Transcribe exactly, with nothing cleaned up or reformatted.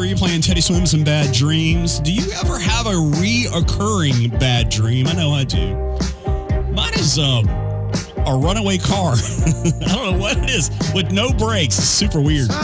for you playing Teddy Swims and Bad Dreams. Do you ever have a reoccurring bad dream? I know I do. Mine is um, a runaway car. I don't know what it is with no brakes. It's super weird.